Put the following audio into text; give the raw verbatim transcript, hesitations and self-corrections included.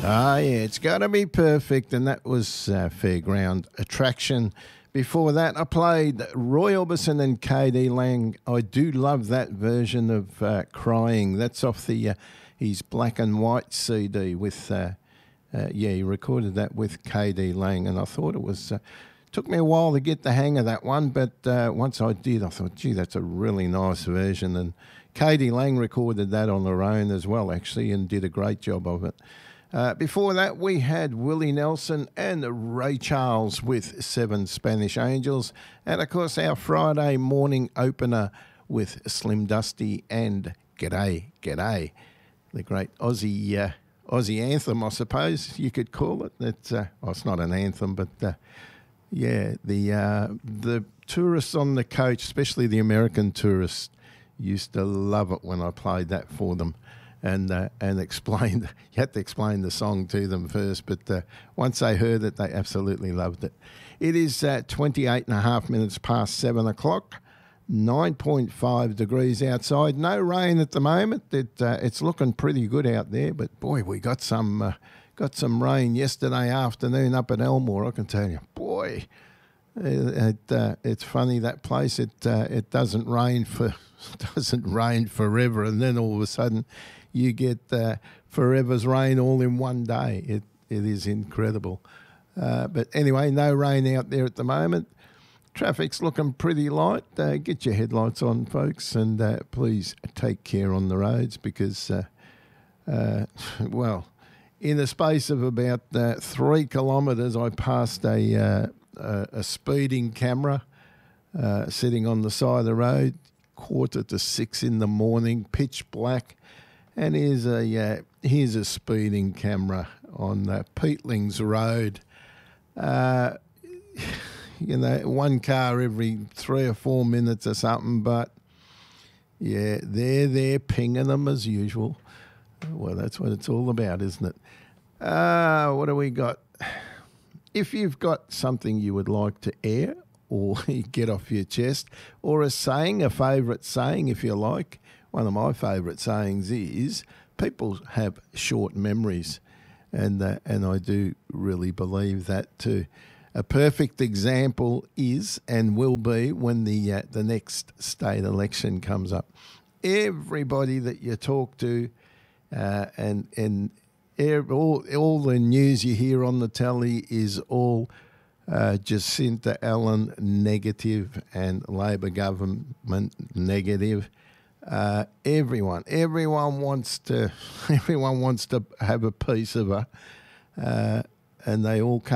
Ah, yeah, it's got to be perfect, and that was uh, Fairground Attraction. Before that, I played Roy Orbison and K D Lang. I do love that version of uh, Crying. That's off the uh, his Black and White C D with, uh, uh, yeah, he recorded that with K D Lang, and I thought it was, uh, took me a while to get the hang of that one, but uh, once I did, I thought, gee, that's a really nice version, and K D Lang recorded that on her own as well, actually, and did a great job of it. Uh, before that, we had Willie Nelson and Ray Charles with Seven Spanish Angels. And, of course, our Friday morning opener with Slim Dusty and G'day, G'day. The great Aussie uh, Aussie anthem, I suppose you could call it. It's, uh, well, it's not an anthem, but, uh, yeah, the uh, the tourists on the coach, especially the American tourists, used to love it when I played that for them. And uh, and explained, you had to explain the song to them first, but uh, once they heard it, they absolutely loved it. It is uh, twenty-eight and a half minutes past seven o'clock, nine point five degrees outside. No rain at the moment. It uh, it's looking pretty good out there, but boy, we got some uh, got some rain yesterday afternoon up at Elmore. I can tell you, boy, it, it uh, it's funny that place. It uh, it doesn't rain for doesn't rain forever, and then all of a sudden you get uh, forever's rain all in one day. It It is incredible. Uh, but anyway, no rain out there at the moment. Traffic's looking pretty light. Uh, get your headlights on, folks, and uh, please take care on the roads because, uh, uh, well, in the space of about uh, three kilometres, I passed a, uh, a, a speeding camera uh, sitting on the side of the road, quarter to six in the morning, pitch black. And here's a uh, here's a speeding camera on uh, Peatlings Road. Uh, you know, one car every three or four minutes or something. But yeah, they're there pinging them as usual. Well, that's what it's all about, isn't it? Uh, what do we got? If you've got something you would like to air or get off your chest, or a saying, a favourite saying, if you like. One of my favourite sayings is people have short memories, and uh, and I do really believe that too. A perfect example is and will be when the uh, the next state election comes up. Everybody that you talk to, uh, and and all all the news you hear on the telly is all uh, Jacinta Allen negative and Labor government negative. Uh, everyone, everyone wants to, everyone wants to have a piece of her, uh, and they all come.